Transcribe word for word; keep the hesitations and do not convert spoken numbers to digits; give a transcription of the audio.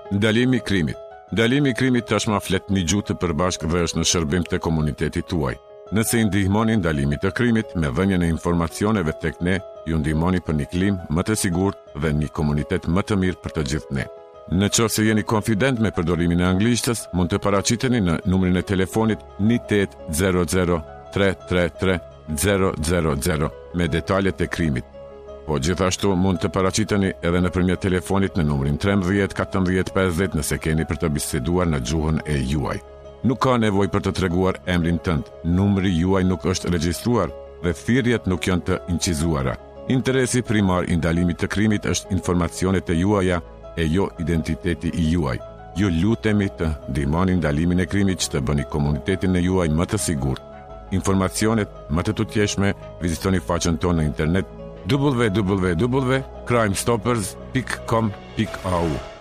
Ndalimi i krimit. Ndalimi i krimit tashmë flet një gjuhë të përbashkë dhe është në shërbim të komunitetit tuaj. Nëse i ndihmoni ndalimit të krimit me dhënien e informacioneve tek ne, ju ndihmoni për një klimë më të sigurt dhe një komunitet më të mirë për të gjithë ne. Në qoftë se jeni konfident me përdorimin e anglishtës, mund të paraqiteni në numrin e telefonit një osht zero zero tre tre tre zero zero zero me detajet e krimit. Po gjithashtu mund të paraqiteni edhe nëpërmjet telefonit në numrin trembëdhjetë katërmbëdhjetë pesëdhjetë nëse keni për të biseduar në gjuhën e juaj. Nuk ka nevojë për të treguar emrin tënd. Numri juaj nuk është regjistruar dhe thirrjet nuk janë të incizuara. Interesi primar i ndalimit të krimit është informacionet e juaja e jo identiteti i juaj. Ju lutemi të ndihmoni ndalimin e krimit që të bëni komunitetin e juaj më të sigurt. Informacionet më të tutjeshme vizitoni faqen tonë në internet w w w punkt crime stoppers punkt com punkt a u.